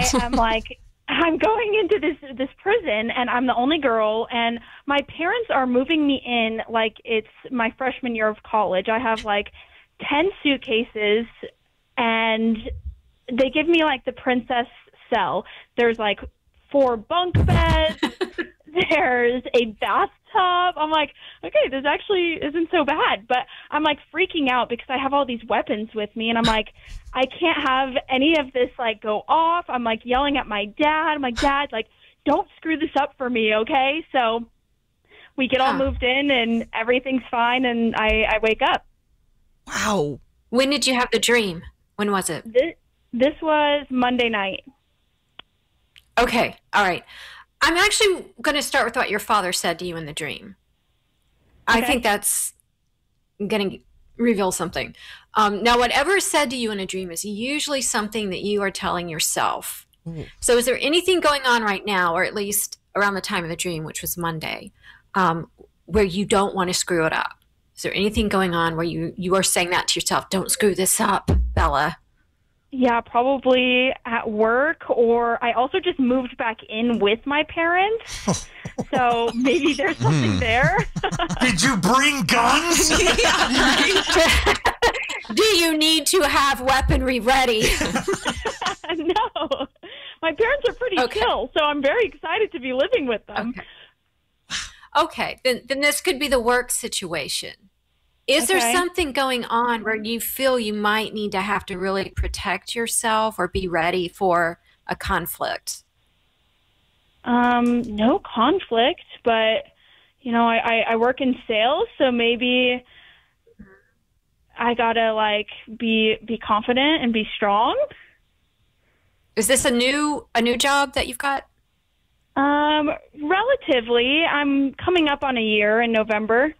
I am like, I'm going into this prison, and I'm the only girl, and my parents are moving me in like it's my freshman year of college. I have like 10 suitcases, and they give me like the princess cell. There's like 4 bunk beds. There's a bathtub. I'm like, okay, this actually isn't so bad. But I'm like freaking out because I have all these weapons with me. And I'm like, I can't have any of this like go off. I'm like yelling at my dad. I'm like, Dad, like, don't screw this up for me, okay? So we get all moved in and everything's fine. And I wake up. Wow. When did you have the dream? When was it? This was Monday night. Okay. All right. I'm actually going to start with what your father said to you in the dream. Okay. I think that's going to reveal something. Now, whatever is said to you in a dream is usually something that you are telling yourself. Mm-hmm. So is there anything going on right now, or at least around the time of the dream, which was Monday, where you don't want to screw it up? Is there anything going on where you are saying that to yourself? Don't screw this up, Bella. Yeah, probably at work, or I also just moved back in with my parents, so maybe there's something there. Did you bring guns? Do you need to have weaponry ready? No. My parents are pretty chill, so I'm very excited to be living with them. Okay. Then this could be the work situation. Is there something going on where you feel you might need to have to really protect yourself or be ready for a conflict? No conflict, but, you know, I work in sales, so maybe I gotta, like, be confident and be strong. Is this a new job that you've got? Relatively. I'm coming up on a year in November.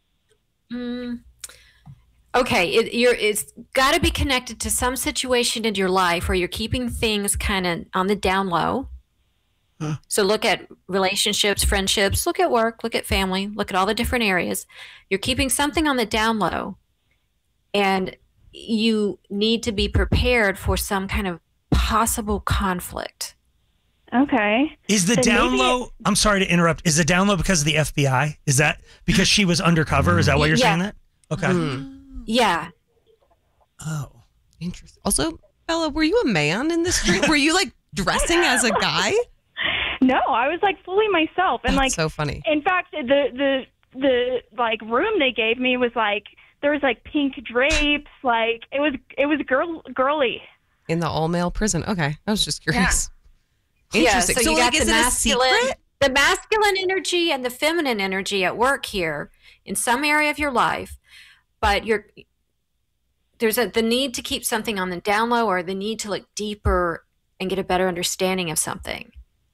Okay, it's got to be connected to some situation in your life where you're keeping things kind of on the down low. So look at relationships, friendships, look at work, look at family, look at all the different areas. You're keeping something on the down low, and you need to be prepared for some kind of possible conflict. Okay. Is the down low, I'm sorry to interrupt, is the down low because of the FBI? Is that because she was undercover? Is that why you're saying that? Okay. Yeah. Oh, interesting. Also, Bella, were you a man in this dream? Were you like dressing as a guy? No, I was like fully myself. And That's like, so funny. In fact, the like room they gave me was like, there was like pink drapes. Like it was girly. In the all male prison. Okay. I was just curious. Yeah. Interesting. So you like, got is the masculine energy and the feminine energy at work here in some area of your life, but there's the need to keep something on the down low, or the need to look deeper and get a better understanding of something.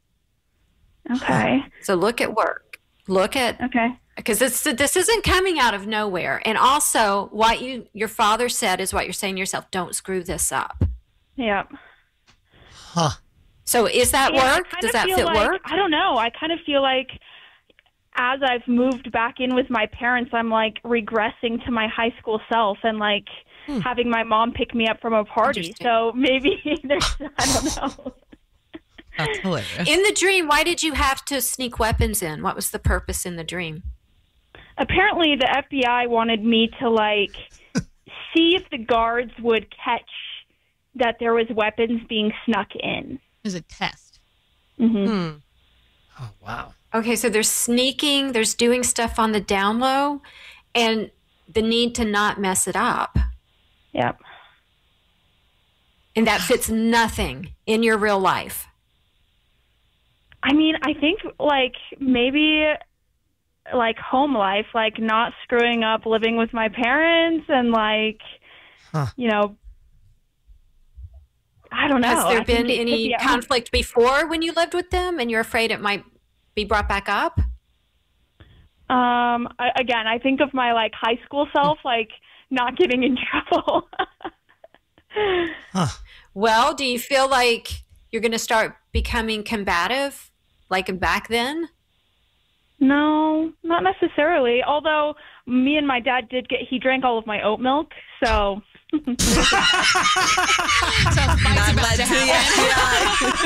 Okay. So look at work. Because this isn't coming out of nowhere. And also, what your father said is what you're saying to yourself. Don't screw this up. Yeah. Huh. So is that work? Does that fit like, work? I don't know. I kind of feel like as I've moved back in with my parents, I'm like regressing to my high school self and like having my mom pick me up from a party. So maybe there's, I don't know. That's hilarious. In the dream, why did you have to sneak weapons in? What was the purpose in the dream? Apparently the FBI wanted me to like see if the guards would catch that there was weapons being snuck in. As a test. Mm-hmm. Oh, wow. Okay, so there's sneaking, there's doing stuff on the down low, and the need to not mess it up. Yep. And that fits nothing in your real life. I mean, I think like maybe like home life, like not screwing up living with my parents and like, you know, I don't know. Has there been any conflict before when you lived with them and you're afraid it might be brought back up? Again, I think of my like high school self, like not getting in trouble. Well, do you feel like you're going to start becoming combative like back then? No, not necessarily. Although me and my dad he drank all of my oat milk, so. So fights about to happen.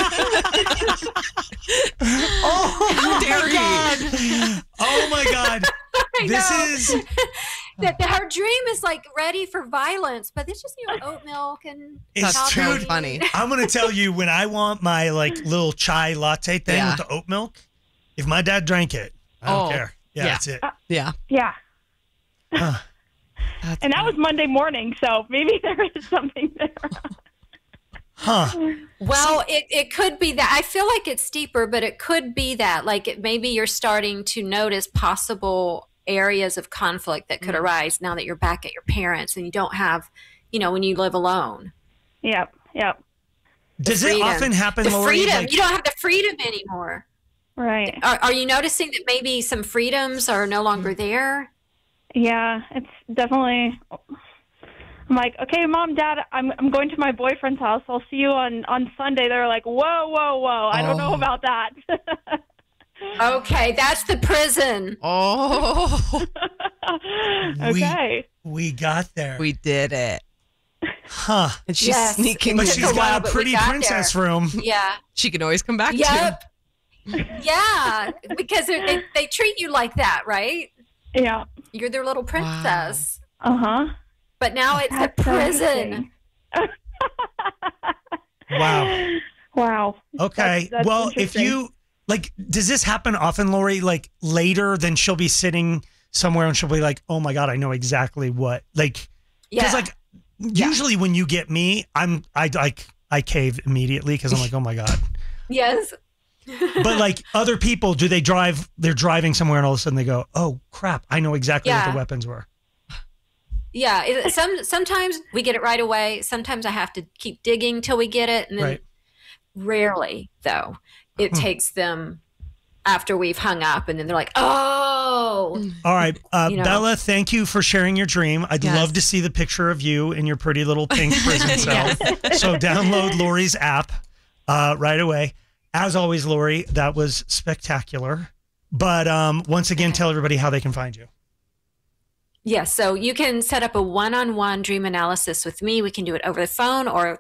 is like ready for violence, but it's just, oat milk and It's coffee. too funny. I'm going to tell you, when I want my like little chai latte thing Yeah. with the oat milk, if my dad drank it, I don't care. Yeah, yeah. that's it. Yeah. Yeah. Huh. That's And that was Monday morning, so maybe there is something there. Huh. Well, it could be that. I feel like it's steeper, but it could be that. Like maybe you're starting to notice possible areas of conflict that could arise now that you're back at your parents and you don't have, when you live alone. Yep. Does it Freedom. often happen, The Lori? freedom. Like, You don't have the freedom anymore. Right. Are you noticing that maybe some freedoms are no longer there? Yeah, it's definitely. I'm like, okay, Mom, Dad, I'm going to my boyfriend's house. I'll see you on Sunday. They're like, whoa. I don't know about that. Okay, that's the prison. Oh, Okay. we got there. we did it. Huh. And she's Yes. sneaking. But took she's a while, got a but we pretty got princess there. room. Yeah. She can always come back to. Yep. Yeah, because they treat you like that, right? Yeah. You're their little princess. Uh-huh. But now it's a That's so prison. interesting. Wow. Wow. Okay. That's Well, if interesting. you like, does this happen often, Lori? Like later, then she'll be sitting somewhere and she'll be like, "Oh my god, I know exactly what." Like, because Yeah. like usually when you get me, I cave immediately because I'm like, "Oh my god." Yes. But like other people, do they drive? They're driving somewhere and all of a sudden they go, "Oh crap, I know exactly what Yeah. the weapons were." Yeah. Sometimes we get it right away. Sometimes I have to keep digging till we get it. And then Right. rarely, though, it takes them after we've hung up and then they're like, oh. All right, You know. Bella, thank you for sharing your dream. I'd Yes. love to see the picture of you in your pretty little pink prison cell. So download Lori's app right away. As always, Lori, that was spectacular. But once again, tell everybody how they can find you. Yes, so you can set up a one-on-one dream analysis with me. We can do it over the phone or